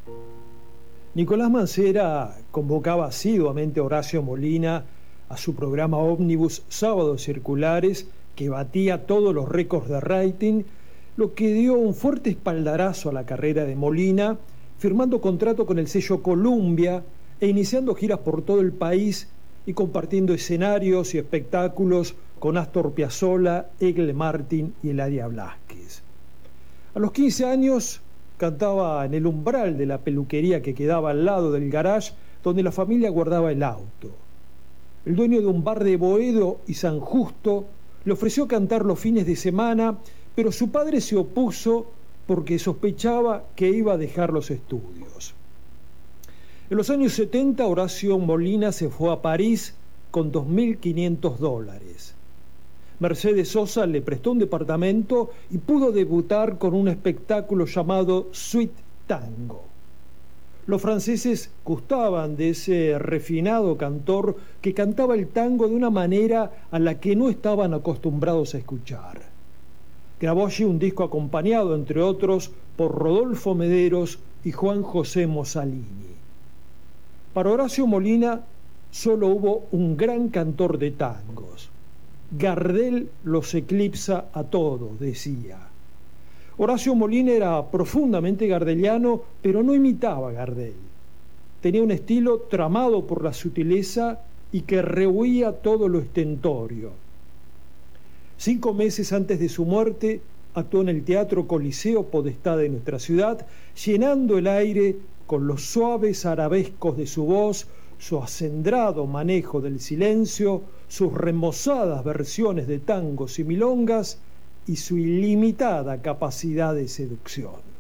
Nicolás Mancera convocaba asiduamente a Horacio Molina a su programa ómnibus Sábados Circulares, que batía todos los récords de rating, lo que dio un fuerte espaldarazo a la carrera de Molina, firmando contrato con el sello Columbia e iniciando giras por todo el país y compartiendo escenarios y espectáculos con Astor Piazzolla, Egle Martin y Eladia Blasquez. A los 15 años cantaba en el umbral de la peluquería que quedaba al lado del garage donde la familia guardaba el auto. El dueño de un bar de Boedo y San Justo le ofreció cantar los fines de semana, pero su padre se opuso porque sospechaba que iba a dejar los estudios. En los años 70, Horacio Molina se fue a París con $2.500. Mercedes Sosa le prestó un departamento y pudo debutar con un espectáculo llamado Suite Tango. Los franceses gustaban de ese refinado cantor que cantaba el tango de una manera a la que no estaban acostumbrados a escuchar. Grabó allí un disco acompañado, entre otros, por Rodolfo Mederos y Juan José Mossalini. Para Horacio Molina solo hubo un gran cantor de tangos. Gardel los eclipsa a todos, decía. Horacio Molina era profundamente gardeliano, pero no imitaba a Gardel. Tenía un estilo tramado por la sutileza y que rehuía todo lo estentorio. 5 meses antes de su muerte, actuó en el Teatro Coliseo Podestá de nuestra ciudad, llenando el aire con los suaves arabescos de su voz, su acendrado manejo del silencio, sus remozadas versiones de tangos y milongas y su ilimitada capacidad de seducción.